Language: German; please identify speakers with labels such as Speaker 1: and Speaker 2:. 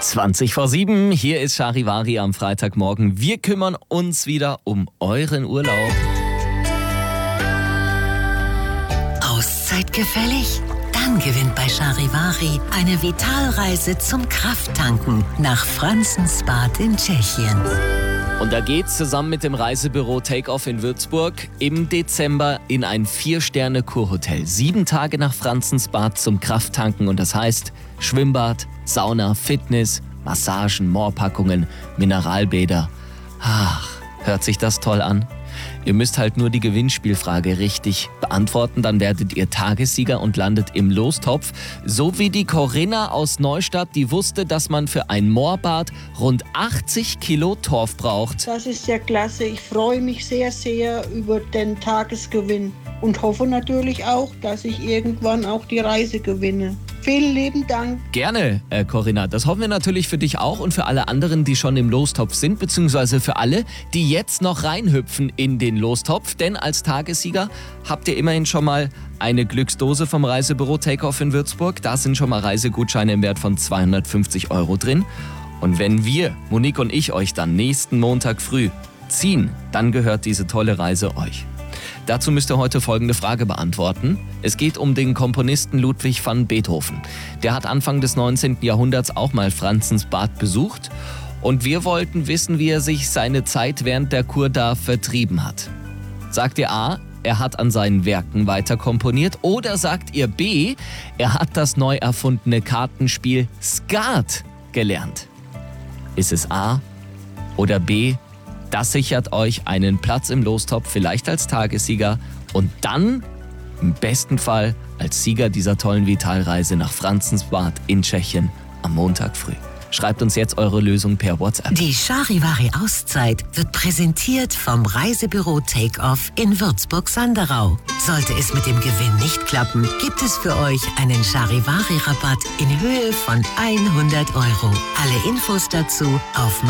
Speaker 1: 7:20, hier ist Charivari am Freitagmorgen. Wir kümmern uns wieder um euren Urlaub.
Speaker 2: Auszeit gefällig? Dann gewinnt bei Charivari eine Vitalreise zum Krafttanken nach Franzensbad in Tschechien.
Speaker 1: Und da geht's zusammen mit dem Reisebüro Take-Off in Würzburg im Dezember in ein 4-Sterne-Kurhotel. 7 Tage nach Franzensbad zum Krafttanken und das heißt Schwimmbad, Sauna, Fitness, Massagen, Moorpackungen, Mineralbäder. Ach, hört sich das toll an? Ihr müsst halt nur die Gewinnspielfrage richtig beantworten, dann werdet ihr Tagessieger und landet im Lostopf. So wie die Corinna aus Neustadt, die wusste, dass man für ein Moorbad rund 80 Kilo Torf braucht.
Speaker 3: Das ist ja klasse. Ich freue mich sehr, sehr über den Tagesgewinn und hoffe natürlich auch, dass ich irgendwann auch die Reise gewinne. Vielen lieben Dank.
Speaker 1: Gerne, Corinna. Das hoffen wir natürlich für dich auch und für alle anderen, die schon im Lostopf sind, beziehungsweise für alle, die jetzt noch reinhüpfen in den Lostopf. Denn als Tagessieger habt ihr immerhin schon mal eine Glücksdose vom Reisebüro Take-Off in Würzburg. Da sind schon mal Reisegutscheine im Wert von 250 € drin. Und wenn wir, Monique und ich, euch dann nächsten Montag früh ziehen, dann gehört diese tolle Reise euch. Dazu müsst ihr heute folgende Frage beantworten. Es geht um den Komponisten Ludwig van Beethoven. Der hat Anfang des 19. Jahrhunderts auch mal Franzensbad besucht. Und wir wollten wissen, wie er sich seine Zeit während der Kur da vertrieben hat. Sagt ihr A, er hat an seinen Werken weiter komponiert? Oder sagt ihr B, er hat das neu erfundene Kartenspiel Skat gelernt? Ist es A oder B? Das sichert euch einen Platz im Lostopf, vielleicht als Tagessieger und dann im besten Fall als Sieger dieser tollen Vitalreise nach Franzensbad in Tschechien am Montag früh. Schreibt uns jetzt eure Lösung per WhatsApp.
Speaker 2: Die Charivari-Auszeit wird präsentiert vom Reisebüro Take-Off in Würzburg-Sanderau. Sollte es mit dem Gewinn nicht klappen, gibt es für euch einen Charivari-Rabatt in Höhe von 100 €. Alle Infos dazu auf